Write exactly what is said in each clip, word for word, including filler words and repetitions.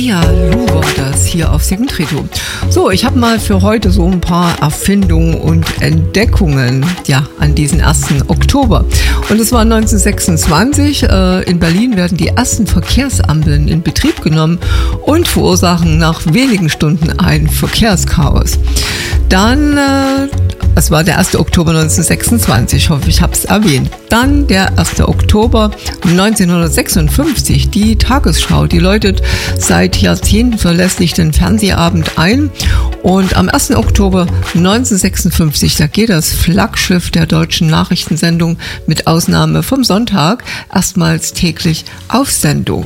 Ja, hallo war das hier auf Signtreto. So, ich habe mal für heute so ein paar Erfindungen und Entdeckungen, ja, an diesen ersten Oktober. Und es war neunzehnhundertsechsundzwanzig, äh, in Berlin werden die ersten Verkehrsampeln in Betrieb genommen und verursachen nach wenigen Stunden ein Verkehrschaos. Dann, äh, es war der erste Oktober neunzehnhundertsechsundzwanzig, ich hoffe, ich habe es erwähnt. Dann der erste Oktober neunzehnhundertsechsundfünfzig, die Tagesschau, die läutet seit Jahrzehnten verlässlich den Fernsehabend ein. Und am ersten Oktober neunzehnhundertsechsundfünfzig, da geht das Flaggschiff der deutschen Nachrichtensendung mit Ausnahme vom Sonntag erstmals täglich auf Sendung.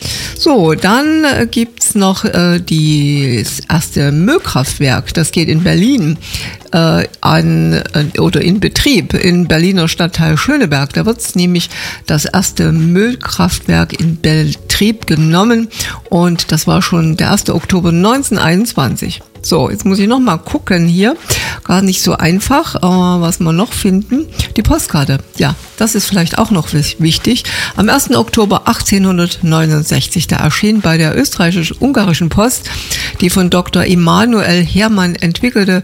So, dann äh, gibt's noch äh, die, das erste Müllkraftwerk, das geht in Berlin äh, an äh, oder in Betrieb im Berliner Stadtteil Schöneberg. Da wird's nämlich das erste Müllkraftwerk in Betrieb genommen und das war schon der erste Oktober neunzehnhunderteinundzwanzig. So, jetzt muss ich noch mal gucken hier. Gar nicht so einfach, äh, was wir noch finden. Die Postkarte, ja, das ist vielleicht auch noch wichtig. Am ersten Oktober achtzehnhundertneunundsechzig, da erschien bei der österreichisch-ungarischen Post die von Doktor Emanuel Hermann entwickelte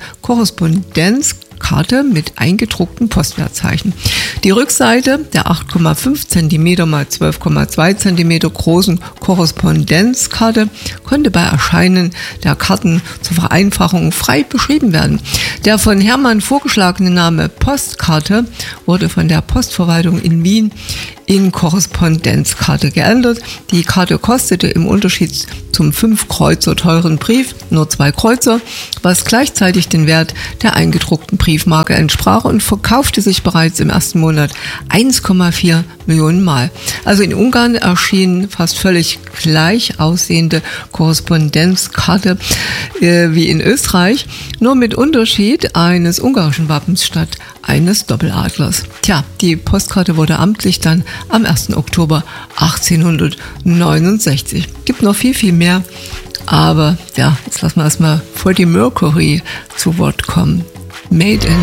Korrespondenzkarte mit eingedruckten Postwertzeichen. Die Rückseite der acht Komma fünf Zentimeter mal zwölf Komma zwei Zentimeter großen Korrespondenzkarte konnte bei Erscheinen der Karten zur Vereinfachung frei beschrieben werden. Der von Hermann vorgeschlagene Name Postkarte wurde von der Postverwaltung in Wien in Korrespondenzkarte geändert. Die Karte kostete im Unterschied zum fünf Kreuzer teuren Brief nur zwei Kreuzer, was gleichzeitig den Wert der eingedruckten Briefmarke entsprach und verkaufte sich bereits im ersten Monat eins Komma vier Millionen Mal. Also in Ungarn erschien fast völlig gleich aussehende Korrespondenzkarte äh, wie in Österreich, nur mit Unterschied eines ungarischen Wappens statt eines Doppeladlers. Tja, die Postkarte wurde amtlich dann am ersten Oktober achtzehnhundertneunundsechzig. Gibt noch viel, viel mehr, aber ja, jetzt lassen wir erstmal Freddie Mercury zu Wort kommen. Made in